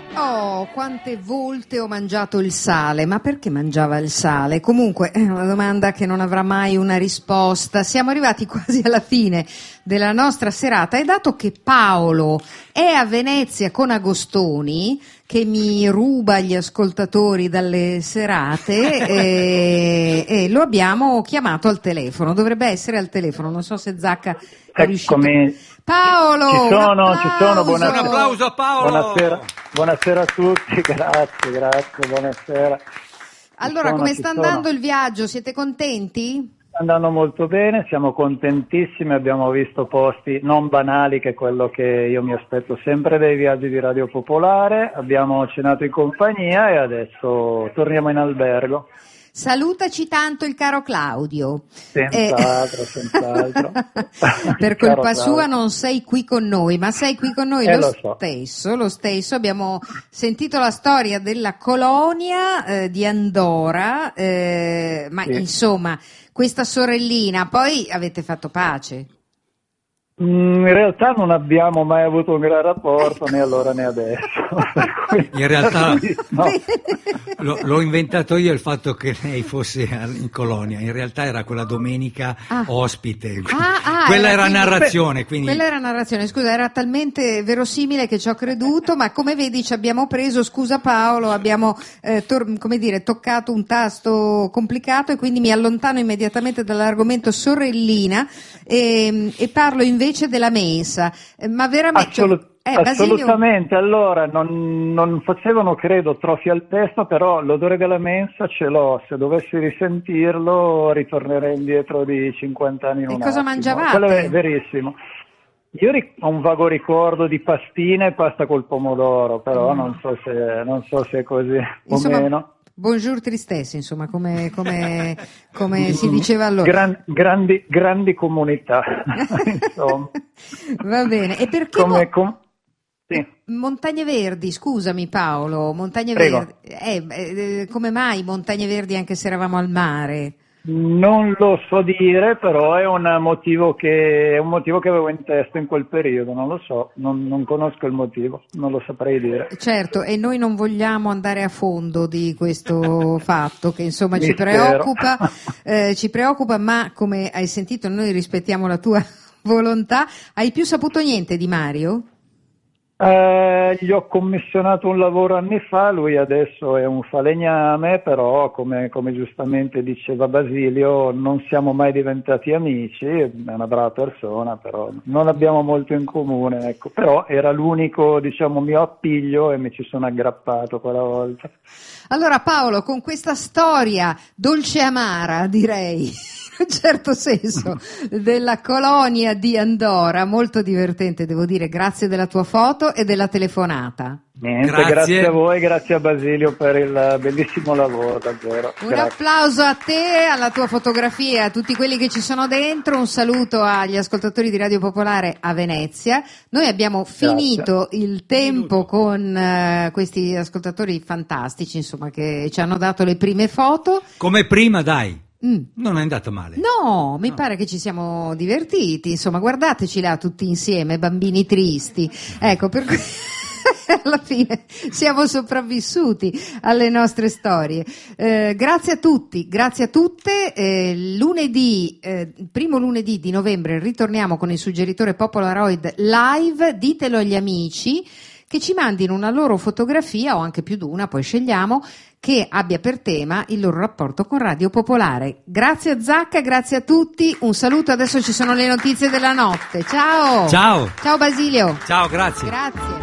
Oh, quante volte ho mangiato il sale, ma perché mangiava il sale? Comunque è una domanda che non avrà mai una risposta. Siamo arrivati quasi alla fine della nostra serata e dato che Paolo è a Venezia con Agostoni, che mi ruba gli ascoltatori dalle serate, e lo abbiamo chiamato al telefono, dovrebbe essere al telefono, non so se Zacca è riuscito. Paolo, ci sono, un applauso a Paolo. Buonasera a tutti, grazie, buonasera. Allora, come sta andando il viaggio? Siete contenti? Sta andando molto bene, siamo contentissimi, abbiamo visto posti non banali, che è quello che io mi aspetto sempre dai viaggi di Radio Popolare, abbiamo cenato in compagnia e adesso torniamo in albergo. Salutaci tanto il caro Claudio. Senz'altro. Per colpa sua non sei qui con noi, ma sei qui con noi lo stesso. Abbiamo sentito la storia della colonia di Andora, ma sì. Insomma, questa sorellina, poi avete fatto pace? In realtà non abbiamo mai avuto un gran rapporto, né allora né adesso. In realtà no. L'ho inventato io il fatto che lei fosse in colonia, in realtà era quella domenica ospite, quella era narrazione. Quindi... Quella era narrazione, scusa, era talmente verosimile che ci ho creduto, ma come vedi ci abbiamo preso, scusa Paolo, abbiamo toccato un tasto complicato e quindi mi allontano immediatamente dall'argomento sorellina e parlo invece della mensa, ma veramente... Assolutamente, allora non facevano credo trofi al testo, però l'odore della mensa ce l'ho, se dovessi risentirlo ritornerei indietro di 50 anni in un attimo. E cosa mangiavate? Quello è verissimo. Io ho un vago ricordo di pastine e pasta col pomodoro, però non so se è così o meno. Bonjour tristesse, insomma, come si diceva allora. Grandi comunità, insomma. Va bene, e perché sì. Montagne Verdi, scusami Paolo, Montagne Prego. Verdi, come mai Montagne Verdi anche se eravamo al mare? Non lo so dire, però è un motivo che avevo in testa in quel periodo, non lo so, non conosco il motivo, non lo saprei dire. Certo, e noi non vogliamo andare a fondo di questo fatto che insomma ci preoccupa, ma come hai sentito noi rispettiamo la tua volontà. Hai più saputo niente di Mario? Gli ho commissionato un lavoro anni fa, lui adesso è un falegname, però come giustamente diceva Basilio non siamo mai diventati amici, è una brava persona, però non abbiamo molto in comune, ecco. Però era l'unico, mio appiglio e mi ci sono aggrappato quella volta. Allora Paolo, con questa storia dolce amara, direi, in un certo senso, della colonia di Andora, molto divertente, devo dire, grazie della tua foto e della telefonata. Niente, grazie a voi, grazie a Basilio per il bellissimo lavoro, davvero. Un applauso a te, alla tua fotografia e a tutti quelli che ci sono dentro, un saluto agli ascoltatori di Radio Popolare a Venezia. Noi abbiamo finito il tempo con questi ascoltatori fantastici, insomma, che ci hanno dato le prime foto. Come prima, dai. Non è andato male. No, mi pare che ci siamo divertiti, insomma, guardateci là tutti insieme, bambini tristi. Ecco, per cui alla fine siamo sopravvissuti alle nostre storie. Grazie a tutti, grazie a tutte. Lunedì, primo lunedì di novembre ritorniamo con il suggeritore Popolaroid live, ditelo agli amici che ci mandino una loro fotografia o anche più di una, poi scegliamo, che abbia per tema il loro rapporto con Radio Popolare. Grazie a Zacca, grazie a tutti, un saluto, adesso ci sono le notizie della notte. Ciao! Ciao! Ciao Basilio! Ciao, grazie! Grazie!